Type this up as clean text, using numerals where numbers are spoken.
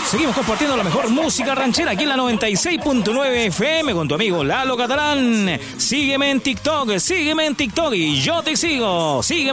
Seguimos compartiendo la mejor música ranchera aquí en la 96.9 FM con tu amigo Lalo Catalán. Sígueme en TikTok y yo te sigo. Sígueme.